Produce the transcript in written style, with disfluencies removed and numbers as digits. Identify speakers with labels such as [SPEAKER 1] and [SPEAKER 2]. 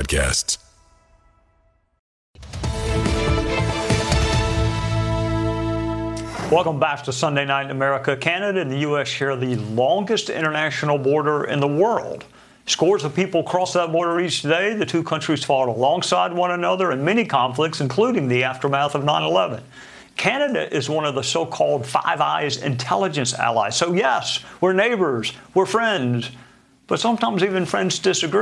[SPEAKER 1] podcasts.
[SPEAKER 2] Welcome back to Sunday Night in America. Canada and the U.S. share the longest international border in the world. Scores of people cross that border each day. The two countries fought alongside one another in many conflicts, including the aftermath of 9/11. Canada is one of the so-called Five Eyes intelligence allies. So yes, we're neighbors, we're friends, but sometimes even friends disagree.